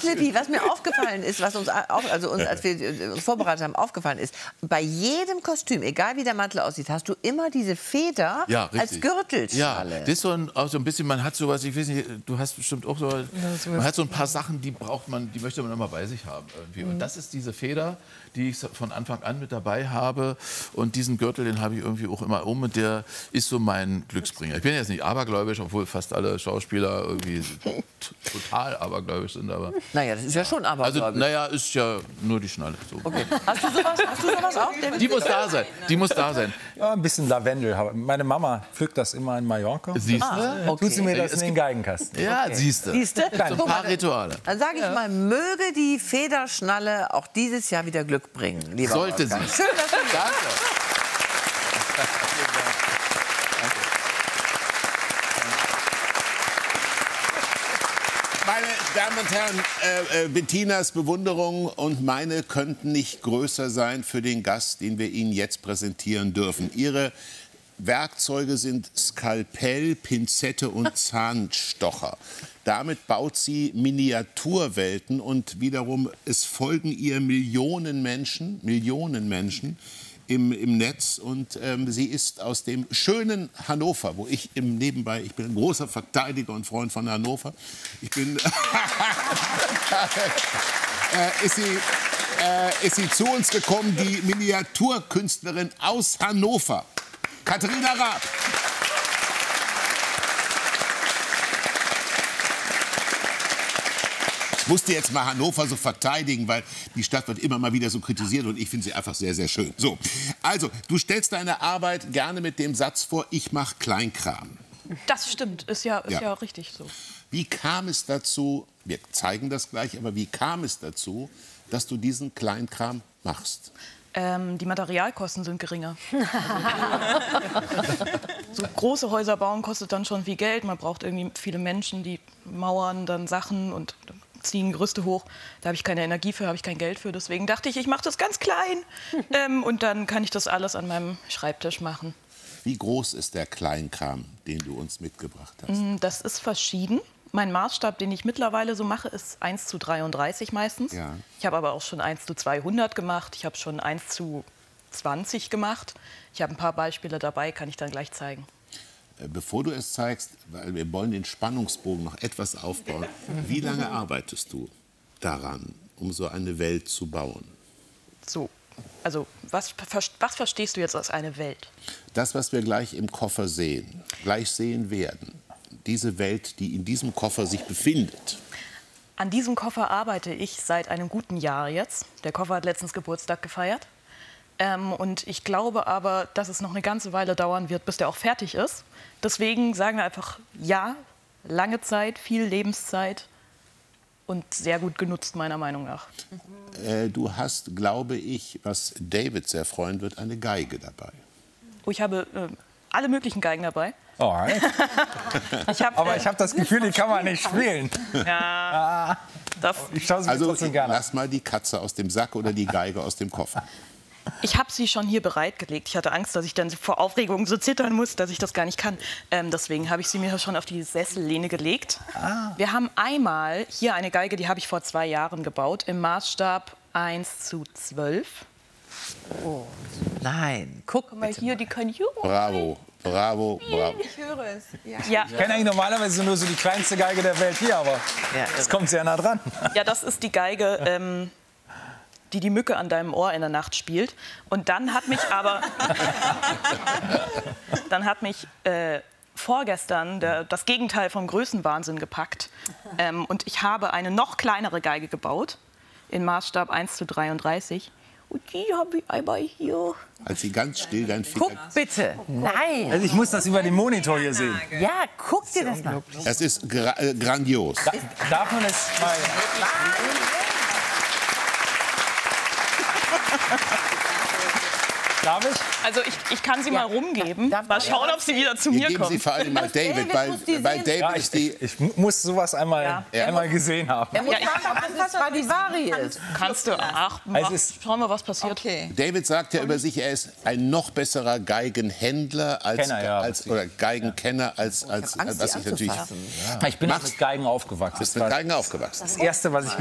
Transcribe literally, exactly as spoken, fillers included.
Lippi, was mir aufgefallen ist, was uns, auf, also uns, als wir uns vorbereitet haben, aufgefallen ist, bei jedem Kostüm, egal wie der Mantel aussieht, hast du immer diese Feder ja, als Gürtelschnalle. Ja, das ist so ein, auch so ein bisschen, man hat sowas, ich weiß nicht, du hast bestimmt auch so, man hat so ein paar Sachen, die braucht man, die möchte man immer bei sich haben irgendwie. Und das ist diese Feder, die ich von Anfang an mit dabei habe. Und diesen Gürtel, den habe ich irgendwie auch immer um. Und der ist so mein Glücksbringer. Ich bin jetzt nicht abergläubisch, obwohl fast alle Schauspieler irgendwie total abergläubisch sind. Aber naja, das ist ja schon abergläubisch. Also, naja, ist ja nur die Schnalle. So. Okay. Hast du sowas, hast du sowas auch? David? Die muss da sein. Die muss da sein. Ja, ein bisschen Lavendel. Meine Mama pflückt das immer in Mallorca. Siehst du? Ah, okay. Tut sie mir das in den Geigenkasten. Ja, okay. siehst du. Siehst du? So ein paar Rituale. Dann sage ich ja. mal, möge die Federschnalle auch dieses Jahr wieder Glück bringen. Lieber Sollte Wolfgang. sie. Schön, dass du hier Danke. Meine Damen und Herren, äh, äh, Bettinas Bewunderung und meine könnten nicht größer sein für den Gast, den wir Ihnen jetzt präsentieren dürfen. Ihre Werkzeuge sind Skalpell, Pinzette und Zahnstocher. Damit baut sie Miniaturwelten und wiederum, es folgen ihr Millionen Menschen, Millionen Menschen im, im Netz. Und ähm, sie ist aus dem schönen Hannover, wo ich im Nebenbei, ich bin ein großer Verteidiger und Freund von Hannover. Ich bin, äh, ist sie, äh, ist sie zu uns gekommen, die Miniaturkünstlerin aus Hannover, Katharina Raab. Ich musste jetzt mal Hannover so verteidigen, weil die Stadt wird immer mal wieder so kritisiert und ich finde sie einfach sehr, sehr schön. So, also, du stellst deine Arbeit gerne mit dem Satz vor, ich mache Kleinkram. Das stimmt, ist ja, ist Ja. ja richtig so. Wie kam es dazu, wir zeigen das gleich, aber wie kam es dazu, dass du diesen Kleinkram machst? Ähm, die Materialkosten sind geringer. So große Häuser bauen kostet dann schon viel Geld. Man braucht irgendwie viele Menschen, die mauern dann Sachen und ziehen Gerüste hoch. Da habe ich keine Energie für, habe ich kein Geld für. Deswegen dachte ich, ich mache das ganz klein. ähm, und dann kann ich das alles an meinem Schreibtisch machen. Wie groß ist der Kleinkram, den du uns mitgebracht hast? Das ist verschieden. Mein Maßstab, den ich mittlerweile so mache, ist eins zu dreiunddreißig meistens. Ja. Ich habe aber auch schon eins zu zweihundert gemacht. Ich habe schon eins zu zwanzig gemacht. Ich habe ein paar Beispiele dabei, kann ich dann gleich zeigen. Bevor du es zeigst, weil wir wollen den Spannungsbogen noch etwas aufbauen, wie lange arbeitest du daran, um so eine Welt zu bauen? So, also was, was verstehst du jetzt als eine Welt? Das, was wir gleich im Koffer sehen, gleich sehen werden, diese Welt, die in diesem Koffer sich befindet. An diesem Koffer arbeite ich seit einem guten Jahr jetzt. Der Koffer hat letztens Geburtstag gefeiert. Ähm, und ich glaube aber, dass es noch eine ganze Weile dauern wird, bis der auch fertig ist. Deswegen sagen wir einfach ja, lange Zeit, viel Lebenszeit und sehr gut genutzt, meiner Meinung nach. Äh, du hast, glaube ich, was David sehr freuen wird, eine Geige dabei. Oh, ich habe äh, alle möglichen Geigen dabei. Alright. Ich hab, Aber äh, ich habe das Gefühl, die kann man nicht spielen. Ja, das, Ich schaue sie mir Also trotzdem gerne an. lass mal die Katze aus dem Sack oder die Geige aus dem Koffer. ich habe sie schon hier bereitgelegt. Ich hatte Angst, dass ich dann vor Aufregung so zittern muss, dass ich das gar nicht kann. Ähm, deswegen habe ich sie mir schon auf die Sessellehne gelegt. Ah. Wir haben einmal hier eine Geige, die habe ich vor zwei Jahren gebaut, im Maßstab eins zu zwölf. Oh, nein, guck Guck mal hier, die können hier. Bravo, bravo, bravo. Ich höre es. Ja. Ja, Ich kenne eigentlich normalerweise nur so die kleinste Geige der Welt hier, aber Ja, das kommt sehr nah dran. ja, das ist die Geige, ähm, die die Mücke an deinem Ohr in der Nacht spielt. Und dann hat mich aber, dann hat mich äh, vorgestern der, das Gegenteil vom Größenwahnsinn gepackt. Ähm, und ich habe eine noch kleinere Geige gebaut, in Maßstab eins zu dreiunddreißig. Und die habe ich einmal hier. Als sie ganz still dein Finger... Guck bitte. Nein. Also ich muss das über den Monitor hier sehen. Ja, guck dir das mal. Es ist gra äh, grandios. Da, darf man es mal... Darf ich? Also ich, ich kann sie mal rumgeben. Da- da- Mal schauen, ob sie wieder zu Wir mir geben sie kommt. vor allem mal David, David weil, muss die weil sehen. David Ja, ist ich, die... ich, ich muss sowas einmal, Ja. einmal gesehen haben. Er muss Ja, ich- sagen, ob das Stradivari ist. Kannst du? Ach, mach, ist- schauen wir, was passiert. Okay. David sagt ja über sich, er ist ein noch besserer Geigenhändler als, Kenner, ja, als oder Geigenkenner als, als, Angst, was die ich natürlich. anzufassen. Ich bin auch Mach's. mit Geigen aufgewachsen. Bist Das war mit Geigen aufgewachsen. das Erste, was ich